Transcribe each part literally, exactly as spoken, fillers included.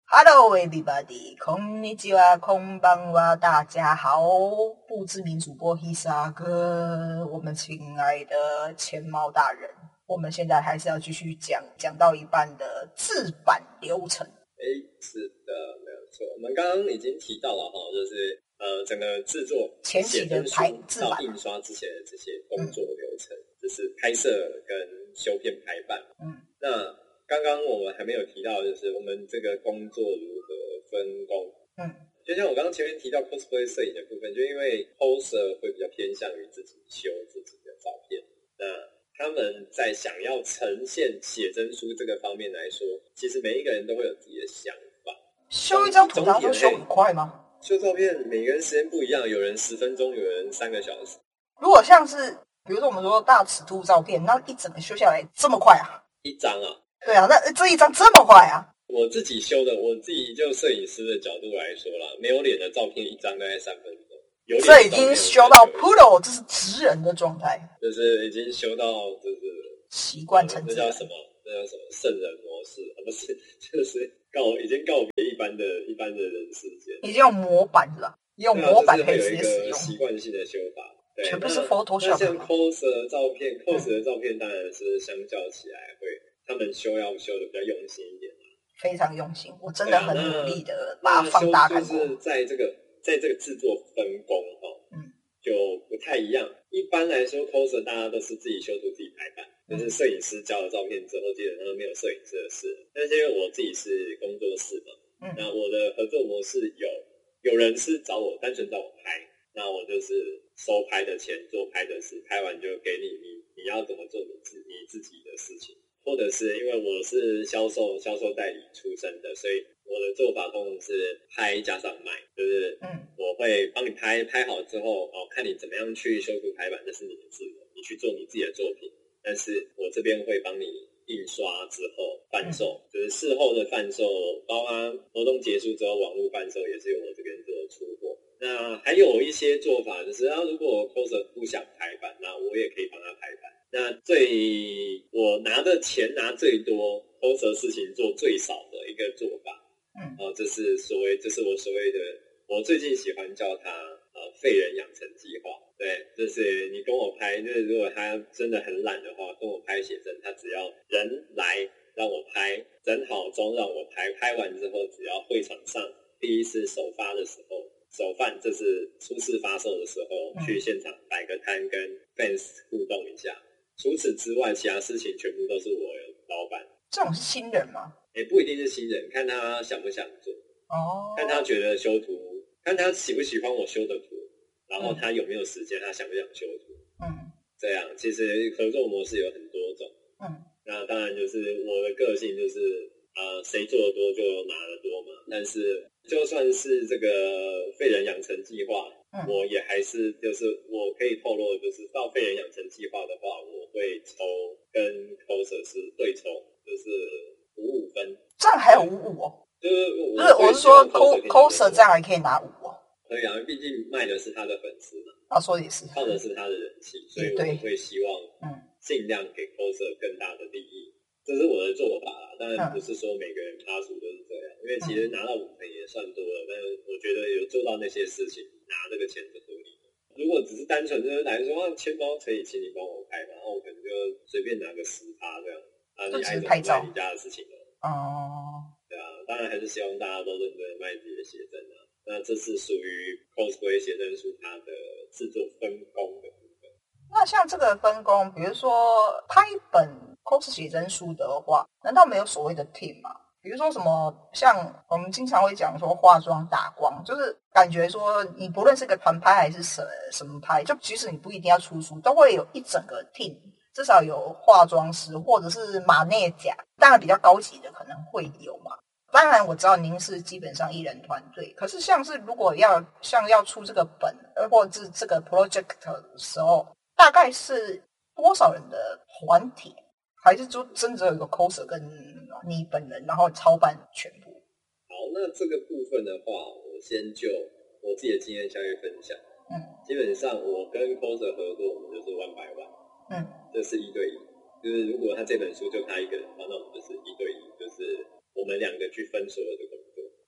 Hello everybody， こんにちは、こんばんは，大家好，不知名主播 Hisa 哥，我们亲爱的钱猫大人，我们现在还是要继续讲，讲到一半的制版流程。 哎，是的，没有错。我们刚刚已经提到了哈，就是呃，整个制作前期的排制版到印刷之前的这些工作流程，嗯、就是拍摄跟修片排版。嗯，那刚刚我们还没有提到，就是我们这个工作如何分工。嗯，就像我刚刚前面提到 cosplay 摄影的部分，就因为 poser 会比较偏向于自己修自己的照片，那他们在想要呈现写真书这个方面来说，其实每一个人都会有自己的想法。 修一张图然后都修很快吗？ 修照片每个人时间不一样，有人十分钟，有人三个小时。 如果像是比如说我们说大尺度照片，那一整个修下来这么快啊？ 一张啊？ 对啊，那这一张这么快啊？ 我自己修的，我自己就摄影师的角度来说啦，没有脸的照片一张大概三分钟，有脸的照片这已经修到 Pro， 这是职人的状态， 就是已经修到就是习惯成这叫什么？这叫什么圣人模式？啊，不是，就是告已经告别一般的一般的人世间， 已经用模板了，用模板可以直接使用， 习惯性的修法，对， 全部是 Photoshop。 那像 cos 的照片 ，cos 的照片当然是相较起来会，他们修要修的比较用心一点， 非常用心，我真的很努力的把它放大看过。 就是在这个在这个制作分工哈，嗯，就不太一样。一般来说 ，cos 大家都是自己修图自己排版。就是摄影师交了照片之后，基本上没有摄影师的事。但是因为我自己是工作室嘛，嗯，那我的合作模式有有人是找我单纯找我拍，那我就是收拍的钱做拍的事，拍完就给你，你你要怎么做你自你自己的事情，或者是因为我是销售销售代理出身的，所以我的做法通常是拍加上卖，就是嗯，我会帮你拍拍好之后，哦，看你怎么样去修图排版，那是你的自由，你去做你自己的作品。但是我这边会帮你印刷之后贩售，嗯、就是事后的贩售，包括活动结束之后网络贩售也是由我这边做出货。那还有一些做法就是，啊，如果 coser 不想排版，那我也可以帮他排版。那最我拿的钱拿最多 ，coser 事情做最少的一个做法，嗯，哦、呃，这是所谓，这是我所谓的，我最近喜欢叫它呃废人养成计划。对，就是你跟我拍，就是如果他真的很懒的话，跟我拍写真，他只要人来让我拍，整好妆让我拍，拍完之后只要会场上第一次首发的时候，首发就是初次发售的时候，嗯、去现场摆个摊跟 fans 互动一下。除此之外，其他事情全部都是我老板。 这种是新人吗？ 也不一定是新人，看他想不想做，哦，看他觉得修图，看他喜不喜欢我修的图。然后他有没有时间，他想不想修图？嗯，这样其实合作模式有很多种。嗯，那当然就是我的个性就是呃，谁做的多就拿的多嘛。但是就算是这个废人养成计划，嗯、我也还是就是我可以透露的就是到废人养成计划的话，我会抽跟 coser 是对抽，就是五五分。 这样还有五五哦？ 就是不是，我是说 coser 这样还可以拿五哦。 可以啊，毕竟卖的是他的粉丝嘛， 啊，说也是， 靠的是他的人气，所以我会希望，嗯，尽量给 coser 更大的利益，这是我的做法啦。当然不是说每个人趴数都是这样，因为其实拿到五分也算多了，但是我觉得有做到那些事情，拿这个钱是合理的。如果只是单纯就是来说，啊，钱包可以请你帮我拍，然后我可能就随便拿个十趴这样，啊，你爱怎么卖你家的事情了。哦，对啊，当然还是希望大家都认真卖自己的写真啊。那这是属于 cosplay 写真书它的制作分工的部分。 那像这个分工，比如说拍一本 cos 写真书的话，难道没有所谓的 team 吗？比如说什么，像我们经常会讲说化妆打光，就是感觉说你不论是个团拍还是什什么拍，就即使你不一定要出书，都会有一整个 team， 至少有化妆师或者是马内甲，当然比较高级的可能会有嘛。当然我知道您是基本上一人团队，可是像是如果要像要出这个本或者是这个 project 的时候，大概是多少人的团体？还是就真的只有一个 coser 跟你本人，然后操办全部？ 好，那这个部分的话，我先就我自己的经验相对分享。嗯，基本上我跟 coser 合作，我们就是 one by one。嗯，这是一对一。就是如果他这本书就他一个人的话，那我们就是一对一，就是我们两个去分所有的工作。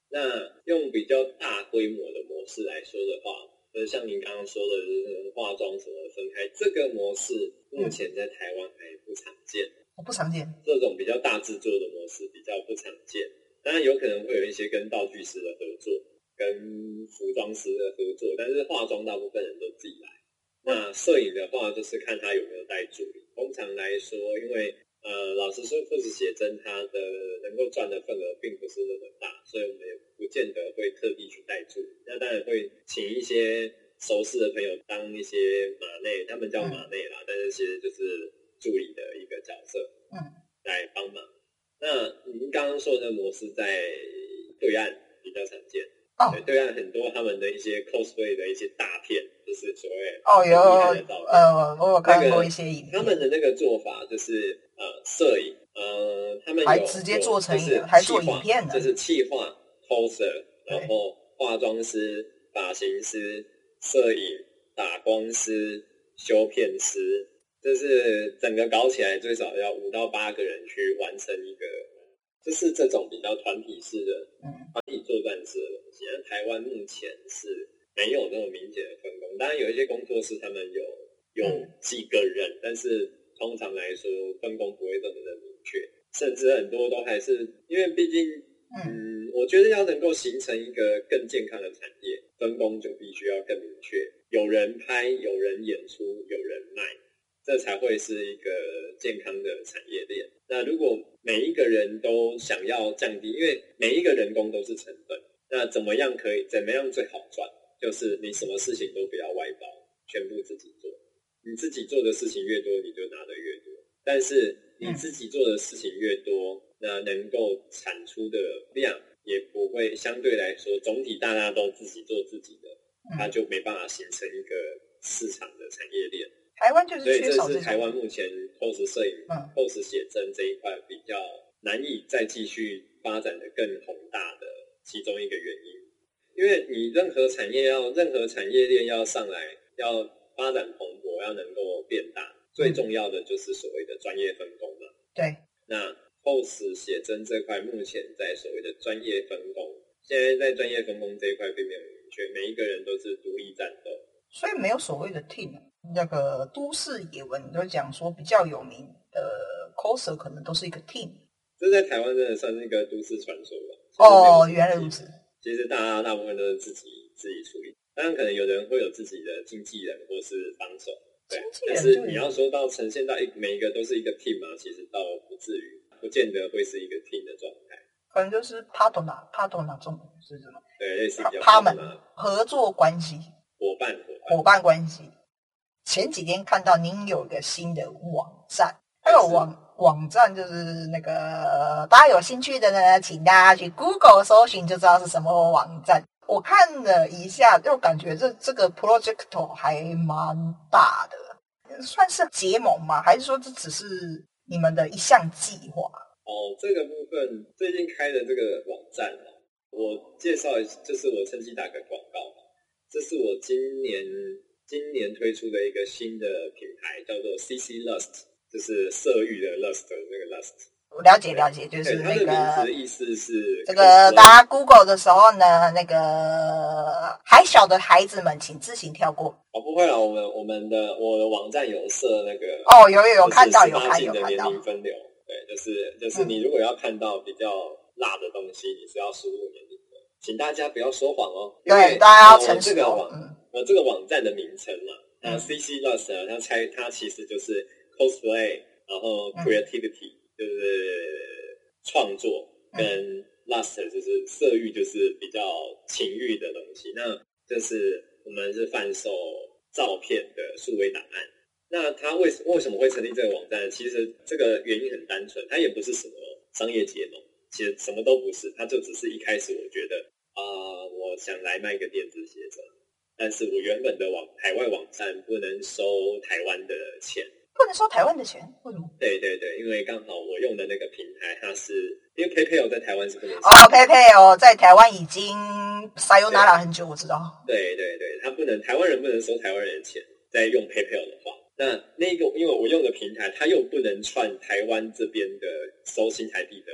那用比较大规模的模式来说的话，呃，像您刚刚说的，就是化妆什么分开，这个模式目前在台湾还不常见， 嗯、不常见。 这种比较大制作的模式比较不常见，当然有可能会有一些跟道具师的合作，跟服装师的合作，但是化妆大部分人都自己来。那摄影的话，就是看他有没有带助理。通常来说，因为呃，老实说，富士写真它的能够赚的份额并不是那么大，所以我们也不见得会特地去带助理。那当然会请一些熟识的朋友当一些马内，他们叫马内啦，嗯、但是其实就是助理的一个角色，嗯，来帮忙。那您刚刚说的模式在对岸比较常见。哦、对，对岸很多他们的一些 cosplay 的一些大片，就是所谓哦有呃，我有看过一些影片、 那個、他们的那个做法就是呃摄影，呃他们有还直接做成就是还做影片呢， 就是企划 coser， 然后化妆师、发型师、摄影、打光师、修片师，就是整个搞起来最少要五到八个人去完成一个。就是这种比较团体式的、团体作战式的东西。那台湾目前是没有那么明显的分工，当然有一些工作室他们有有几个人，但是通常来说分工不会这么的明确，甚至很多都还是因为毕竟，嗯，我觉得要能够形成一个更健康的产业，分工就必须要更明确，有人拍，有人演出，有人卖。这才会是一个健康的产业链。那如果每一个人都想要降低，因为每一个人工都是成本，那怎么样可以怎么样最好赚？就是你什么事情都不要外包，全部自己做。你自己做的事情越多，你就拿得越多。但是你自己做的事情越多，那能够产出的量也不会相对来说，总体大家都自己做自己的，它就没办法形成一个市场的产业链。 台湾就是缺少这种，所以这是台湾目前 cos 摄影、嗯、cos 写真这一块比较难以再继续发展的更宏大的其中一个原因。因为你任何产业要任何产业链要上来，要发展蓬勃，要能够变大，最重要的就是所谓的专业分工嘛。 对。 那 cos 写真这块目前在所谓的专业分工，现在在专业分工这一块并没有明确，每一个人都是独立战斗， 所以没有所谓的 team。那个都市野文都讲说比较有名的 coser 可能都是一个 team， 这在台湾真的算是一个都市传说吧。 哦，原来如此。 其实大家大部分都是自己自己处理，当然可能有的人会有自己的经纪人或是帮手，对。但是你要说到呈现到一每一个都是一个 team 嘛，其实倒不至于，不见得会是一个 team 的状态。 可能就是 partner partner 中是什么？ 对，类似比较他们合作关系， 伙伴伙伴伙伴关系。前几天看到您有一个新的网站，那个网网站就是那个大家有兴趣的呢，请大家去 Google 搜寻就知道是什么网站。我看了一下，就感觉这这个 project 还蛮大的，算是结盟吗？还是说这只是你们的一项计划？ 哦，这个部分最近开的这个网站，我介绍就是我趁机打个广告，这是我今年。今年推出的一个新的品牌叫做 C C Lust， 就是色欲的 Lust 的那个 Lust。 我了解了解，就是那个它的名字意思是这个大家 Google 的时候呢，那个还小的孩子们请自行跳过。 哦，不会啦，我们我们的我的网站有设那个哦，有有有看到有看有看到。 年龄分流，对，就是就是你如果要看到比较辣的东西，你是要输入年龄的，请大家不要说谎哦。 对，大家要诚实哦。 嗯。我这个网站的名称嘛，那 C C Lust 啊，它猜它其实就是 cosplay， 然后 creativity、嗯、就是创作，跟 lust 就是色欲，就是比较情欲的东西。那就是我们是贩售照片的数位档案。那它为为什么会成立这个网站？其实这个原因很单纯，它也不是什么商业结盟，其实什么都不是，它就只是一开始我觉得啊、呃，我想来卖一个电子写真。但是我原本的网海外网站不能收台湾的钱， 不能收台湾的钱，为什么？ 对对对，因为刚好我用的那个平台，它是因为 PayPal 在台湾是不能收哦 ，PayPal 在台湾已经 sayonara 很久，我知道。 对对对，它不能台湾人不能收台湾人的钱，在用 PayPal 的话，那那个因为我用的平台，它又不能串台湾这边的收新台币的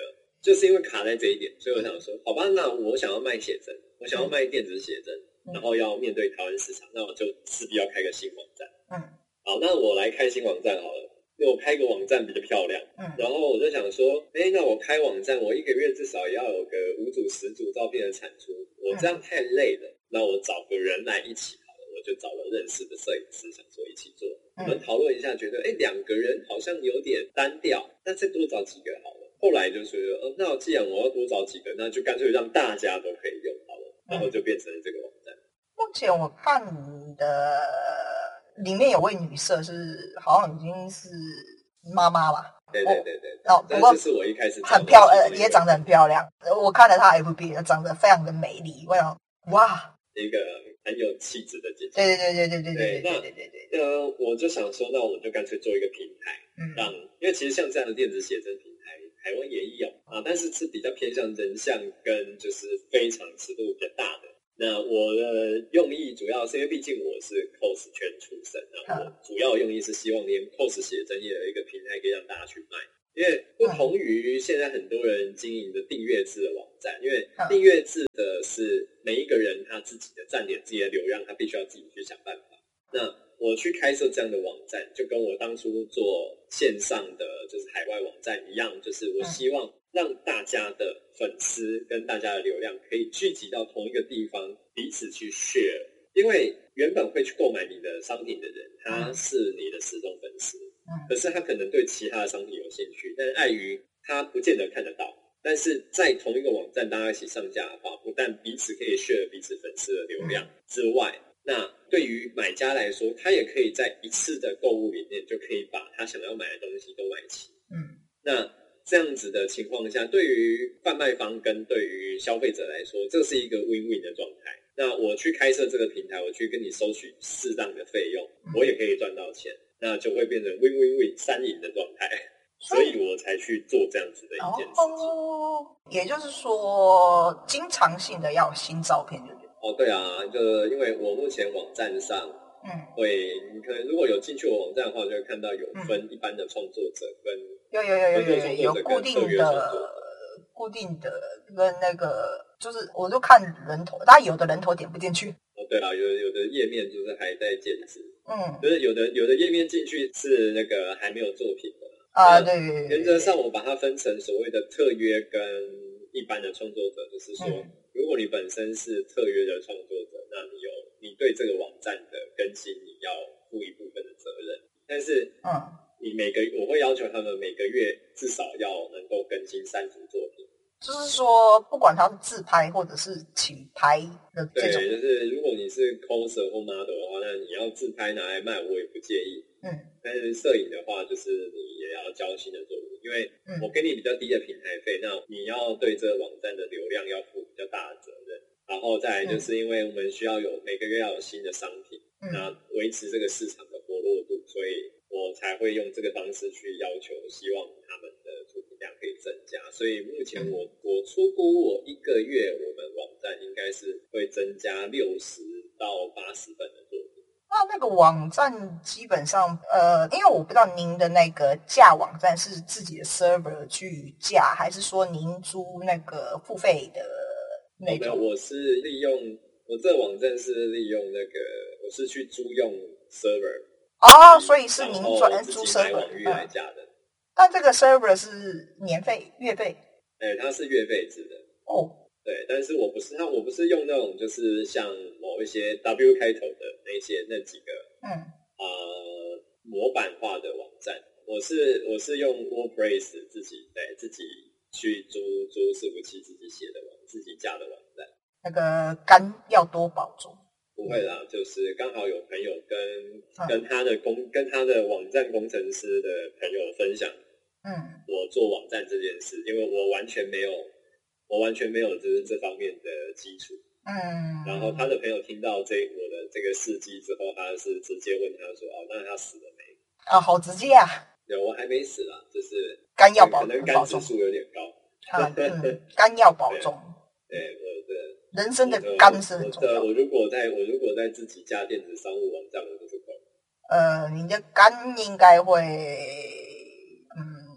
就是因为卡在这一点，所以我想说，好吧，那我想要卖写真，我想要卖电子写真，嗯、然后要面对台湾市场，那我就势必要开个新网站。嗯，好，那我来开新网站好了。因为我开个网站比较漂亮，嗯，然后我就想说，哎，那我开网站，我一个月至少也要有个五组十组照片的产出，我这样太累了，那我找个人来一起好了，我就找了认识的摄影师，想说一起做。我们讨论一下，觉得哎，两个人好像有点单调，那再多找几个好了。后来就觉得，哦，那既然我要多找几个，那就干脆让大家都可以用好了，然后就变成了这个网站。 目前我看你的里面有位女色是好像已经是妈妈吧？ 对对对对， 哦， 不过这是我一开始很漂亮，也长得很漂亮。我看了她 F B， 长得非常的美丽。我想，哇， 一个很有气质的姐姐。 对对对对对对对对对对对。 呃，我就想说，那我们就干脆做一个平台，嗯，让因为其实像这样的电子写真平台，台湾也有啊，但是是比较偏向人像跟就是非常尺度比较大的。那我的用意主要是因为毕竟我是 cos 圈出身，然后我主要用意是希望连 cos 写真也有一个平台可以让大家去卖，因为不同于现在很多人经营的订阅制的网站，因为订阅制的是每一个人他自己的站点自己的流量，他必须要自己去想办法。那我去开设这样的网站，就跟我当初做线上的就是海外网站一样，就是我希望让大家的粉丝跟大家的流量可以聚集到同一个地方，彼此去 share。因为原本会去购买你的商品的人，他是你的死忠粉丝，可是他可能对其他的商品有兴趣，但是碍于他不见得看得到。但是在同一个网站大家一起上架的话，不但彼此可以 share 彼此粉丝的流量之外，那对于买家来说，他也可以在一次的购物里面就可以把他想要买的东西都买齐。嗯，那这样子的情况下，对于贩卖方跟对于消费者来说，这是一个 win-win 的状态。那我去开设这个平台，我去跟你收取适当的费用，我也可以赚到钱，那就会变成 win-win-win 三赢的状态。所以我才去做这样子的一件事情。 哦，也就是说，经常性的要有新照片，对不对？ 哦，对啊，就因为我目前网站上，嗯，会你可能如果有进去我网站的话，就会看到有分一般的创作者跟有有有有有有固定的固定的跟那个，就是我就看人头，当然有的人头点不进去。 哦，对啊，有有的页面就是还在建制，嗯，就是有的有的页面进去是那个还没有作品的。 啊，对对对， 原则上我把它分成所谓的特约跟一般的创作者，就是说，嗯、如果你本身是特约的创作者，那你有你对这个网站的更新，你要负一部分的责任。但是，嗯，你每个我会要求他们每个月至少要能够更新三组作品。 就是说，不管他是自拍或者是请拍的这种， 对，就是如果你是 coser 或 model 的话，那你要自拍拿来卖，我也不介意。嗯，但是摄影的话，就是你也要交新的作品，因为我给你比较低的平台费，那你要对这个网站的流量要负比较大的责任。然后再来就是因为我们需要有每个月要有新的商品，嗯、那维持这个市场的活络度，所以我才会用这个方式去要求，希望他们的作品量可以增加。所以目前我我初估我一个月我们网站应该是会增加六十到八十本的作品。 那那个网站基本上，呃，因为我不知道您的那个架网站是自己的 server 去架，还是说您租那个付费的那种？ 哦、我是利用我这个网站是利用那个我是去租用 server。 哦，所以是您专租 server 网域来架的。嗯、 但这个 server 是年费、月费？ 哎，它是月费制的。 哦。 对，但是我不是他，我不是用那种就是像某一些 W 开头的那些那几个，嗯，呃，模板化的网站。我是我是用 WordPress 自己对自己去租租伺服器，自己写的网，自己架的网站。 那个肝要多保重。 不会啦，就是刚好有朋友跟、嗯、跟他的工跟他的网站工程师的朋友分享，嗯，我做网站这件事，因为我完全没有。我完全没有就是这方面的基础，嗯，然后他的朋友听到这我的这个事迹之后，他是直接问他说：“哦，那他死了没？” 啊，好直接啊！ 对，我还没死啦，就是肝要保， 可能肝指数有点高， 啊，嗯，肝要保重。 对，我的人生的肝是很重要。 我如果在我如果在自己家电子商务网站，我就是够。 呃，你的肝应该会，嗯。 不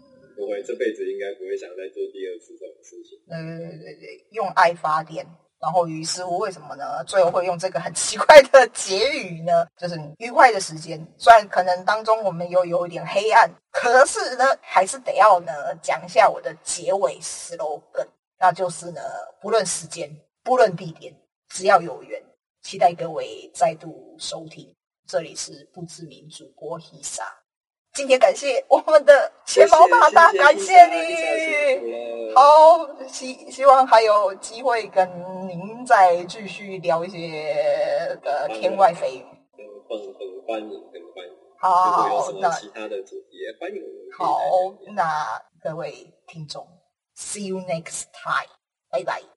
悔这辈子应该不会想再做第二次这种事情。 对对对对，用爱发电。然后于是乎为什么呢？最后会用这个很奇怪的结语呢？就是愉快的时间，虽然可能当中我们有有一点黑暗，可是呢，还是得要呢讲一下我的结尾 slogan， 那就是呢，不论时间，不论地点，只要有缘，期待各位再度收听。这里是不知名主播 Hisa。今天感谢我们的钱毛大大，感谢你。好，希希望还有机会跟您再继续聊一些呃天外飞语。 很很欢迎，很欢迎。 好， 如果有什么其他的主题，也欢迎我们。 好，那各位听众 ，See you next time，拜拜。